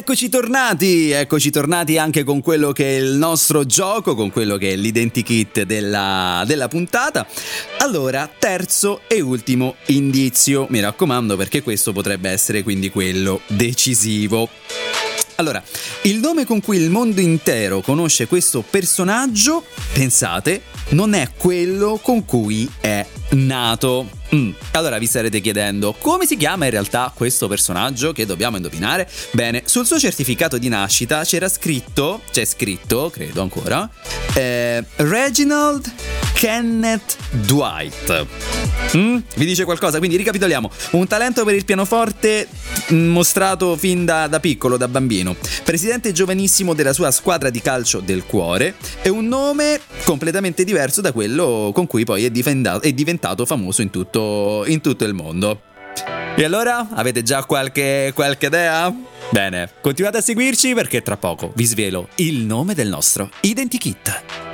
Eccoci tornati anche con quello che è il nostro gioco, con quello che è l'identikit della puntata. Allora, terzo e ultimo indizio, mi raccomando, perché questo potrebbe essere quindi quello decisivo. Allora, il nome con cui il mondo intero conosce questo personaggio, pensate, non è quello con cui è nato. Allora vi starete chiedendo, come si chiama in realtà questo personaggio che dobbiamo indovinare? Bene, sul suo certificato di nascita c'è scritto, credo ancora, Reginald Kenneth Dwight. Vi dice qualcosa? Quindi ricapitoliamo: un talento per il pianoforte mostrato fin da piccolo, da bambino, presidente giovanissimo della sua squadra di calcio del cuore, e un nome completamente diverso da quello con cui poi è diventato famoso in tutto il mondo. E allora, avete già qualche idea? Bene, continuate a seguirci perché tra poco vi svelo il nome del nostro identikit.